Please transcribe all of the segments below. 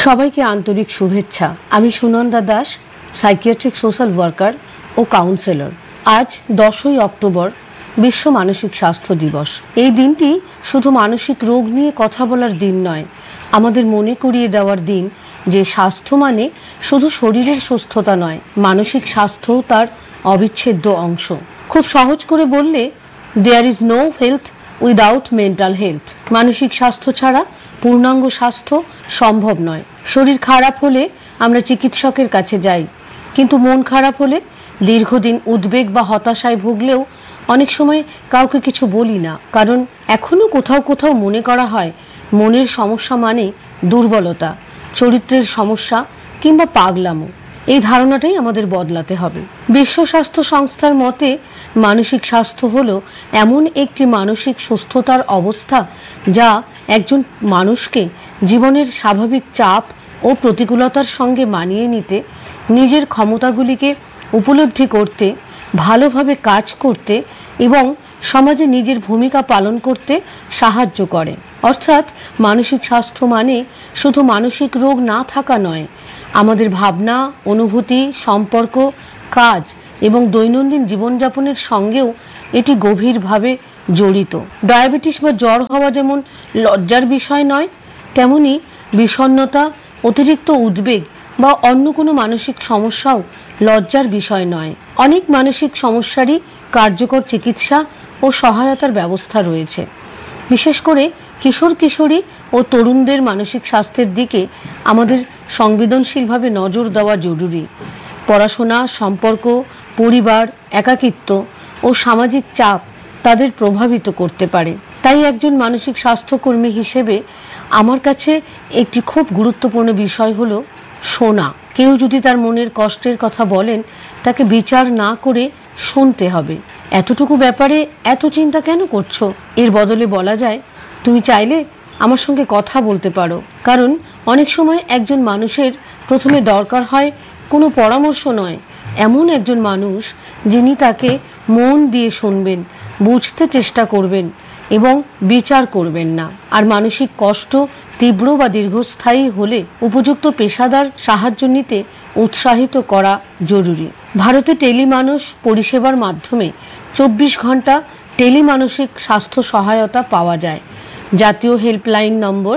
সবাইকে আন্তরিক শুভেচ্ছা। আমি Sunanda Das, psychiatric social worker ও কাউন্সেলর। আজ 10ই অক্টোবর বিশ্ব মানসিক স্বাস্থ্য দিবস। এই দিনটি শুধু মানসিক রোগ নিয়ে কথা বলার দিন নয়, আমাদের মনে করিয়ে দেওয়ার দিন যে স্বাস্থ্য মানে শুধু শরীরের সুস্থতা নয়, মানসিক স্বাস্থ্যও তার অবিচ্ছেদ্য অংশ। খুব সহজ করে বললে, there is no health without mental health. মানসিক স্বাস্থ্য ছাড়া পূর্ণাঙ্গ স্বাস্থ্য সম্ভব নয়। শরীর খারাপ হলে আমরা চিকিৎসকের কাছে যাই, কিন্তু মন খারাপ হলে দীর্ঘদিন উদ্বেগ বা হতাশায় ভুগলেও অনেক সময় কাউকে কিছু বলি না, কারণ এখনো কোথাও কোথাও মনে করা হয় মনের সমস্যা মানে দুর্বলতা, চরিত্রের সমস্যা কিংবা পাগলামো। এই ধারণাটাই আমাদের বদলাতে হবে। বিশ্ব স্বাস্থ্য সংস্থার মতে মানসিক স্বাস্থ্য হলো এমন একটি মানসিক সুস্থতার অবস্থা যা একজন মানুষকে জীবনের স্বাভাবিক চাপ ও প্রতিকূলতার সঙ্গে মানিয়ে নিতে, নিজের ক্ষমতাগুলিকে উপলব্ধি করতে, ভালোভাবে কাজ করতে এবং সমাজে নিজের ভূমিকা পালন করতে সাহায্য করে। অর্থাৎ মানসিক স্বাস্থ্য মানে শুধু মানসিক রোগ না থাকা নয়, আমাদের ভাবনা, অনুভূতি, সম্পর্ক, কাজ এবং দৈনন্দিন জীবনযাপনের সঙ্গেও এটি গভীরভাবে জড়িত। ডায়াবেটিস বা জ্বর হওয়া যেমন লজ্জার বিষয় নয়, তেমনি বিষণ্ণতা, অতিরিক্ত উদ্বেগ বা অন্য কোনো মানসিক সমস্যাও লজ্জার বিষয় নয়। অনেক মানসিক সমস্যারই কার্যকর চিকিৎসা ও সহায়তার ব্যবস্থা রয়েছে। বিশেষ করে কিশোর কিশোরী ও তরুণদের মানসিক স্বাস্থ্যের দিকে আমাদের সংবেদনশীলভাবে নজর দেওয়া জরুরি। পড়াশোনা, সম্পর্ক, পরিবার, একাকিত্ব ও সামাজিক চাপ তাদের প্রভাবিত করতে পারে। তাই একজন মানসিক স্বাস্থ্যকর্মী হিসেবে আমার কাছে একটি খুব গুরুত্বপূর্ণ বিষয় হলো শোনা। কেউ যদি তার মনের কষ্টের কথা বলেন, তাকে বিচার না করে শুনতে হবে। এতটুকু ব্যাপারে এত চিন্তা কেন করছো? এর বদলে বলা যায়, তুমি চাইলে আমার সঙ্গে কথা বলতে পারো। কারণ অনেক সময় একজন মানুষের প্রথমে দরকার হয় কোনো পরামর্শ নয়, এমন একজন মানুষ যিনি তাকে মন দিয়ে শুনবেন, বুঝতে চেষ্টা করবেন এবং বিচার করবেন না। আর মানসিক কষ্ট তীব্র বা দীর্ঘস্থায়ী হলে উপযুক্ত পেশাদার সাহায্য নিতে উৎসাহিত করা জরুরি। ভারতে টেলিমানস পরিষেবার মাধ্যমে 24 ঘন্টা টেলিমানসিক স্বাস্থ্য সহায়তা পাওয়া যায়। জাতীয় হেল্পলাইন নম্বর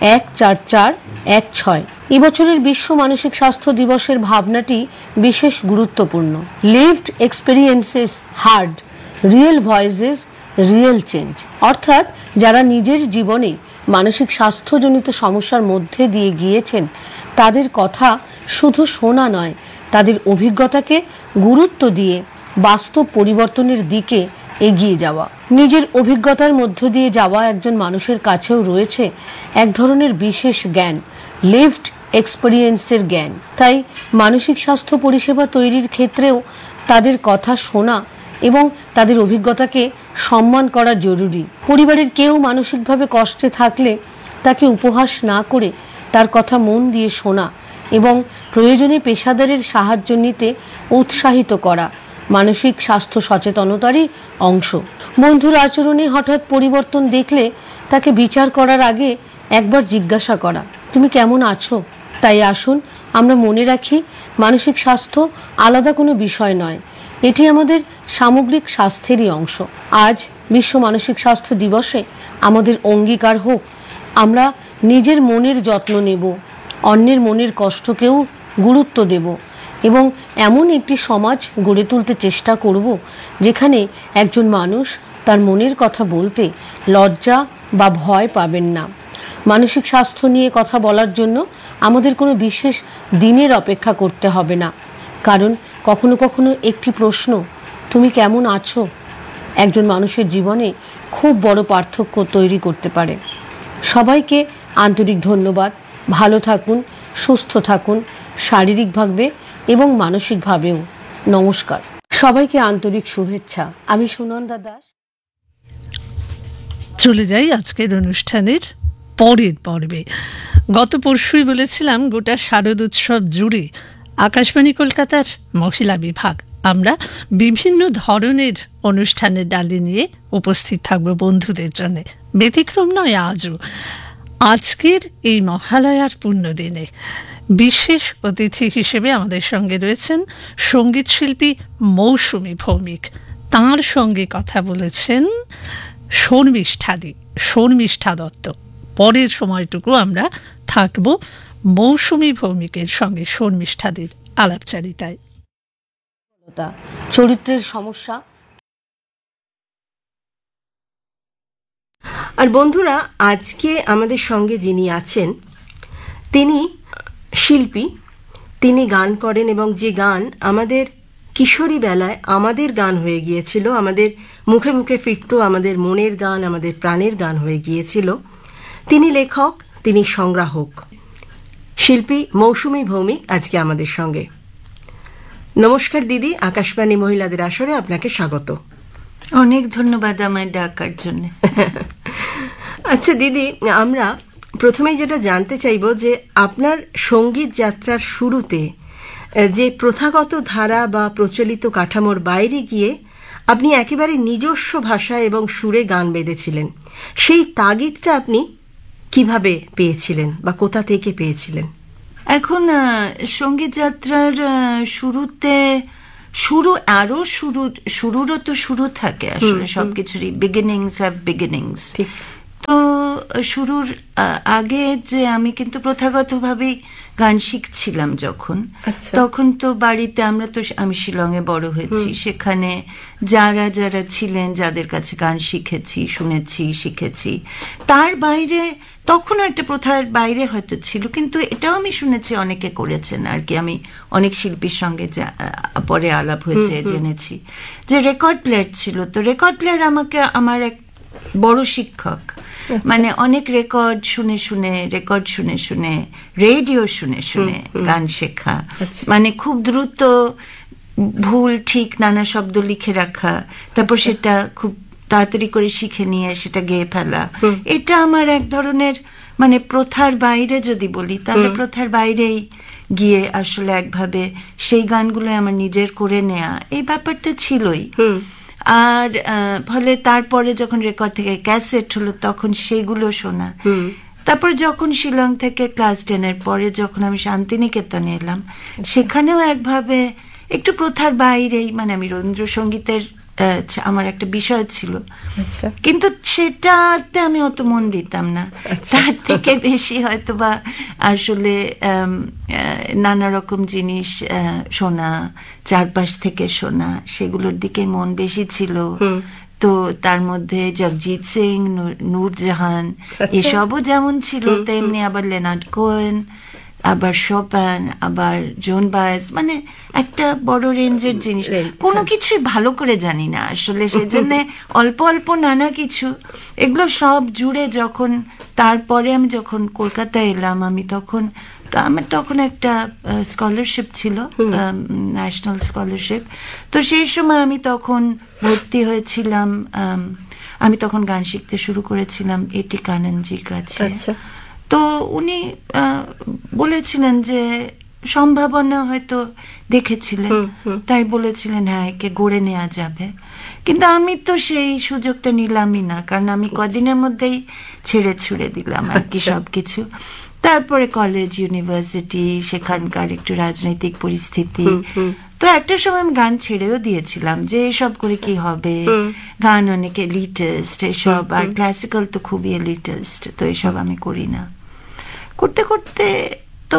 14416। এবছরের বিশ্ব মানসিক স্বাস্থ্য দিবসের ভাবনাটি বিশেষ গুরুত্বপূর্ণ। Lived experiences hard, real voices, real change. অর্থাৎ যারা নিজের জীবনে মানসিক স্বাস্থ্যজনিত সমস্যার মধ্যে দিয়ে গিয়েছেন, তাদের কথা শুধু শোনা নয়, তাদের অভিজ্ঞতাকে গুরুত্ব দিয়ে বাস্তব পরিবর্তনের দিকে এগিয়ে যাওয়া। নিজের অভিজ্ঞতার মধ্য দিয়ে যাওয়া একজন মানুষের কাছেও রয়েছে এক ধরনের বিশেষ জ্ঞান, লিভড এক্সপেরিয়েন্সের জ্ঞান। তাই মানসিক স্বাস্থ্য পরিষেবা তৈরির ক্ষেত্রেও তাদের কথা শোনা এবং তাদের অভিজ্ঞতাকে সম্মান করা জরুরি। পরিবারের কেউ মানসিকভাবে কষ্টে থাকলে তাকে উপহাস না করে তার কথা মন দিয়ে শোনা এবং প্রয়োজনে পেশাদারের সাহায্য নিতে উৎসাহিত করা মানসিক স্বাস্থ্য সচেতনতারই অংশ। বন্ধুর আচরণে হঠাৎ পরিবর্তন দেখলে তাকে বিচার করার আগে একবার জিজ্ঞাসা করা, তুমি কেমন আছো? তাই আসুন আমরা মনে রাখি, মানসিক স্বাস্থ্য আলাদা কোনো বিষয় নয়, এটি আমাদের সামগ্রিক স্বাস্থ্যেরই অংশ। আজ বিশ্ব মানসিক স্বাস্থ্য দিবসে আমাদের অঙ্গীকার হোক, আমরা নিজের মনের যত্ন নেব, অন্যের মনের কষ্টকেও গুরুত্ব দেব এবং এমন একটি সমাজ গড়ে তুলতে চেষ্টা করব যেখানে একজন মানুষ তার মনের কথা বলতে লজ্জা বা ভয় পাবেন না। মানসিক স্বাস্থ্য নিয়ে কথা বলার জন্য আমাদের কোনো বিশেষ দিনের অপেক্ষা করতে হবে না, কারণ কখনো কখনো একটি প্রশ্ন, তুমি কেমন আছো, একজন মানুষের জীবনে খুব বড় পার্থক্য তৈরি করতে পারে। সবাইকে আন্তরিক ধন্যবাদ। ভালো থাকুন, সুস্থ থাকুন, শারীরিকভাবে এবং মানসিকভাবেও। নমস্কার। সবাইকে আন্তরিক শুভেচ্ছা। আমি সুনন্দা দাস। চলে যাই আজকের অনুষ্ঠানের পরের পর্বে। গত পরশুই বলেছিলাম, গোটা শারদ উৎসব জুড়ে আকাশবাণী কলকাতার মহিলা বিভাগ আমরা বিভিন্ন ধরনের অনুষ্ঠানের ডালি নিয়ে উপস্থিত থাকবো বন্ধুদের জন্য। ব্যতিক্রম নয় আজও। আজকের এই মহালয়ার পুণ্যদিনে বিশেষ অতিথি হিসেবে আমাদের সঙ্গে রয়েছেন সঙ্গীত শিল্পী মৌসুমী ভৌমিক। তাঁর সঙ্গে কথা বলেছেন শর্মিষ্ঠা দত্ত। পরের সময়টুকু আমরা থাকব মৌসুমী ভৌমিকের সঙ্গে শর্মিষ্ঠাদির আলাপচারিতায়। চরিত্রের সমস্যা। আর বন্ধুরা, আজকে আমাদের সঙ্গে যিনি আছেন তিনি শিল্পী, তিনি গান করেন এবং যে গান আমাদের কিশোরী বেলায় আমাদের গান হয়ে গিয়েছিল, আমাদের মুখে মুখে ফিরত, আমাদের মনের গান, আমাদের প্রাণের গান হয়ে গিয়েছিল। তিনি লেখক, তিনি সংগ্রাহক, শিল্পী মৌসুমী ভৌমিক আজকে আমাদের সঙ্গে। নমস্কার দিদি, আকাশবাণী মহিলাদের আসরে আপনাকে স্বাগত। অনেক ধন্যবাদ আমায় ডাকার জন্য। আচ্ছা দিদি, আমরা প্রথমেই যেটা জানতে চাইব যে আপনার সঙ্গীত যাত্রার শুরুতে যে প্রথাগত ধারা বা প্রচলিত কাঠামোর বাইরে গিয়ে আপনি একেবারে নিজস্ব ভাষায় এবং সুরে গান বেঁধেছিলেন, সেই তাগিদটা আপনি কিভাবে পেয়েছিলেন বা কোথা থেকে পেয়েছিলেন? এখন সঙ্গীত যাত্রার শুরুতে শুরুরও তো শুরু থাকে, আসলে সবকিছুরই বিগিনিংস হ্যাভ বিগিনিংস। তো শুরুর আগে যে আমি কিন্তু প্রথাগতভাবেই গান শিখছিলাম যখন, তখন তো বাড়িতে আমি শিলংয়ে বড় হয়েছি, সেখানে যারা যারা ছিলেন, যাদের কাছে গান শিখেছি, শুনেছি, শিখেছি, তার বাইরে তখনও একটা প্রথার বাইরে হয়তো ছিল, কিন্তু এটাও আমি শুনেছি অনেকে করেছেন আর কি। আমি অনেক শিল্পীর সঙ্গে পরে আলাপ হয়েছে, জেনেছি যে রেকর্ড প্লেয়ার ছিল। তো রেকর্ড প্লেয়ার আমার এক বড় শিক্ষক, মানে অনেক রেকর্ড শুনে শুনে রেডিও শুনে শুনে গান শেখা, মানে খুব দ্রুত ভুল ঠিক নানা শব্দ লিখে রাখা, তারপর সেটা খুব তাড়াতাড়ি করে শিখে নিয়ে সেটা গেয়ে ফেলা। এটা আমার এক ধরনের, মানে প্রথার বাইরে যদি বলি তাহলে প্রথার বাইরেই গিয়ে আসলে একভাবে সেই গানগুলো আমার নিজের করে নেয়া, এই ব্যাপারটা ছিলই। আর ফলে তারপরে যখন রেকর্ড থেকে ক্যাসেট হলো তখন সেগুলো শোনা। তারপর যখন শিলং থেকে ক্লাস 10-এর পরে যখন আমি শান্তিনিকেতনে এলাম, সেখানেও একভাবে একটু প্রথার বাইরেই, মানে আমি রবীন্দ্রসঙ্গীতের আমার একটা বিষয় ছিল, কিন্তু সেটাতে আমি অত মন দিতাম না। তার থেকে বেশি হয়তো বা আসলে নানা রকম জিনিস শোনা, চারপাশ থেকে শোনা, সেগুলোর দিকে মন বেশি ছিল। তো তার মধ্যে জগজিৎ সিং, নূরজাহান, এসবও যেমন ছিল, তেমনি আবার লেনার্ড কোহেন, আবার শোপান, আবার জন বায়েজ, মানে একটা বড় রেঞ্জের জিনিস। কোনো কিছুই ভালো করে জানি না আসলে, সেজন্য অল্প অল্প নানা কিছু, এগুলো সব জুড়ে যখন তারপরে আমি যখন কলকাতায় এলাম, আমার তখন একটা স্কলারশিপ ছিল, ন্যাশনাল স্কলারশিপ। তো সেই সময় আমি তখন ভর্তি হয়েছিলাম, আমি তখন গান শিখতে শুরু করেছিলাম এটি কাননজির কাছে। তো উনি বলেছিলেন যে সম্ভাবনা হয়তো দেখেছিলেন, তাই বলেছিলেন হ্যাঁ একে গড়ে নেওয়া যাবে। কিন্তু আমি তো সেই সুযোগটা নিলামই না, কারণ আমি কদিনের মধ্যেই ছেড়ে ছুড়ে দিলাম আর কি সবকিছু। তারপরে কলেজ, ইউনিভার্সিটি, সেখানকার একটু রাজনৈতিক পরিস্থিতি, তো একটা সময় আমি গান ছেড়েও দিয়েছিলাম যে এসব করে কি হবে, গান অনেক এলিটিস্ট এসব, আর ক্লাসিক্যাল তো খুবই এলিটিস্ট, তো এসব আমি করি না। করতে করতে তো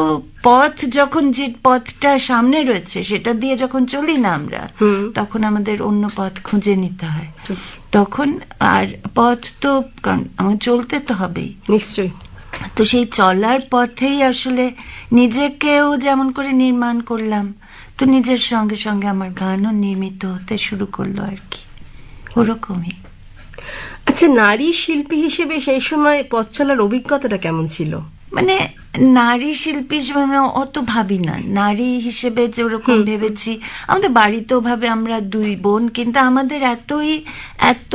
যে পথটা সামনে রয়েছে সেটা দিয়ে যখন চলি না আমরা, তখন আমাদের অন্য পথ খুঁজে নিতে হয় তখন। আর পথ তো আমার চলতে তো হবেই নিশ্চয়ই। তো সেই চলার পথেই আসলে নিজেকেও যেমন করে নির্মাণ করলাম, তো নিজের সঙ্গে সঙ্গে আমার গানও নির্মিত হতে শুরু করলো আর কি, ওরকমই। আচ্ছা, নারী শিল্পী হিসেবে সেই সময় পথ চলার অভিজ্ঞতাটা কেমন ছিল? মানে নারী শিল্পী হিসেবে অত ভাবি না, নারী হিসেবে যে ওরকম ভেবেছি। আমাদের বাড়িতেও ভাবে আমরা দুই বোন, কিন্তু আমাদের এত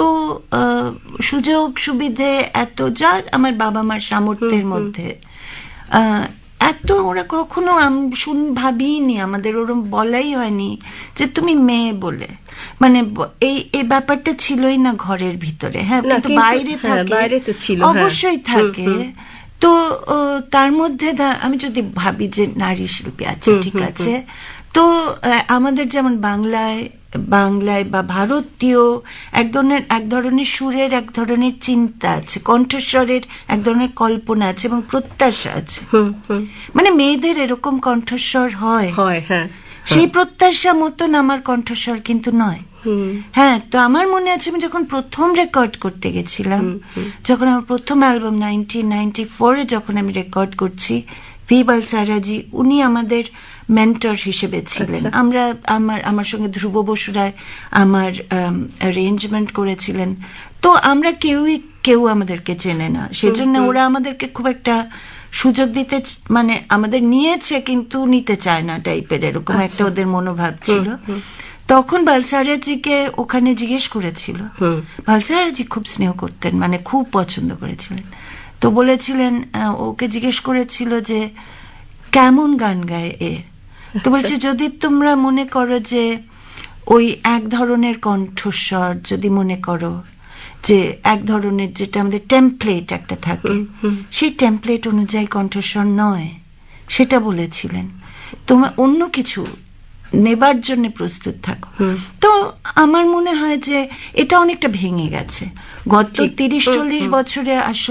সুযোগ সুবিধে, এত যার আমার বাবা মার সামর্থ্যের মধ্যে, এত ওরা কখনো ভাবিনি, আমাদের ওরকম বলাই হয়নি যে তুমি মেয়ে বলে, মানে এই ব্যাপারটা ছিলই না ঘরের ভিতরে। হ্যাঁ, কিন্তু বাইরে থাকে, বাইরে তো ছিল, অবশ্যই থাকে। তো তার মধ্যে আমি যদি ভাবি যে নারী শিল্পী আছে, ঠিক আছে, তো আমাদের যেমন বাংলায় বা ভারতীয় এক ধরনের সুরের এক ধরনের চিন্তা আছে, কণ্ঠস্বরের এক ধরনের কল্পনা আছে এবং প্রত্যাশা আছে। মানে মেয়েদের এরকম কণ্ঠস্বর হয়, সেই প্রত্যাশা মতন আমার কণ্ঠস্বর কিন্তু নয়। হ্যাঁ, তো আমার মনে আছে আমি যখন প্রথম রেকর্ড করতে গেছিলাম, যখন আমার প্রথম অ্যালবাম 1994 যখন আমি রেকর্ড করছি, ভি বালসারাজি উনি আমাদের মেন্টর হিসেবে ছিলেন। আমার সঙ্গে ধ্রুব বসু রায় আমার অ্যারেঞ্জমেন্ট করেছিলেন। তো আমরা কেউ আমাদেরকে চেনে না, সেজন্য ওরা আমাদেরকে খুব একটা সুযোগ দিতে, মানে আমাদের নিয়েছে কিন্তু নিতে চায় না টাইপের এরকম একটা ওদের মনোভাব ছিল। তখন বালসারাজিকে ওখানে জিজ্ঞেস করেছিল, বালসারাজি খুব স্নেহ করতেন, মানে খুব পছন্দ করেছিলেন। তো বলেছিলেন, ওকে জিজ্ঞেস করেছিল যে কেমন গান গায় এ। তো বলছে যদি তোমরা মনে করো যে ওই এক ধরনের কণ্ঠস্বর, যদি মনে করো যে এক ধরনের যেটা আমাদের টেমপ্লেট একটা থাকে, সেই টেমপ্লেট অনুযায়ী কণ্ঠস্বর নয়, সেটা বলেছিলেন। তোমরা অন্য কিছু নেবার জন্য প্রস্তুত থাকো। তো আমার মনে হয় যে এটা অনেকটা ভেঙে গেছে গত 30-40 বছরে। আসলে